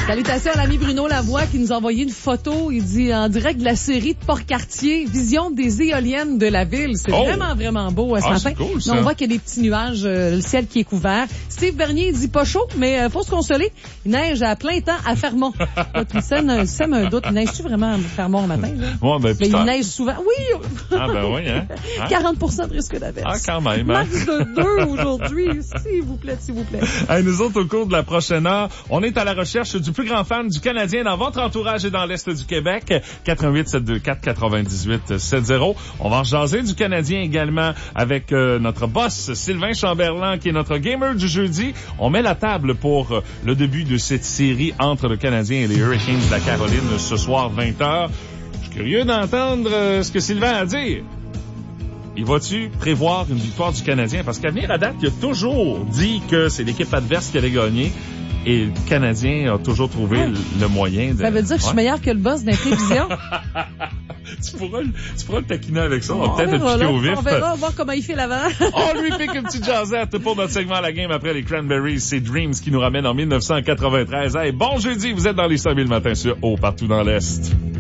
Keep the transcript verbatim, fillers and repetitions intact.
Salutations à l'ami Bruno Lavoie qui nous a envoyé une photo. Il dit en direct de la série de Port-Cartier, vision des éoliennes de la ville. C'est oh. vraiment, vraiment beau euh, ce ah, matin. C'est cool, ça. On voit qu'il y a des petits nuages, euh, le ciel qui est couvert. Steve Bernier il dit pas chaud, mais euh, faut se consoler. Il neige à plein temps à Fermont. Tu sèmes, sèmes un doute. Il neige-tu vraiment à Fermont le matin? Là? Ouais, ben, mais il neige souvent. Oui! Ah ben oui, hein? hein? quarante pour cent de risque d'averse. Ah, quand même. Hein? Max de deux aujourd'hui. S'il vous plaît, s'il vous plaît. Hey, nous autres, au cours de la prochaine heure, on est à la recherche du plus grand fan du Canadien dans votre entourage et dans l'Est du Québec. quatre un huit sept deux quatre neuf huit sept zéro. On va en jaser du Canadien également avec euh, notre boss Sylvain Chamberlain qui est notre gamer du jeudi. On met la table pour euh, le début de cette série entre le Canadien et les Hurricanes de la Caroline ce soir vingt heures. Je suis curieux d'entendre euh, ce que Sylvain a à dire. Il va-tu prévoir une victoire du Canadien? Parce qu'à venir à date, il a toujours dit que c'est l'équipe adverse qui allait gagner. Et le Canadien a toujours trouvé ouais. le moyen de... Ça veut dire que ouais. je suis meilleur que le boss d'imprévision? tu, pourras, tu pourras le taquiner avec ça. On va on peut-être le piquer là, au vif. On verra, voir comment il fait l'avant. On lui pique une petite jazzette pour notre segment à la game après les Cranberries. C'est Dreams qui nous ramène en dix-neuf cent quatre-vingt-treize. Hey, bon jeudi, vous êtes dans les cinq mille matins sur Haut partout dans l'Est.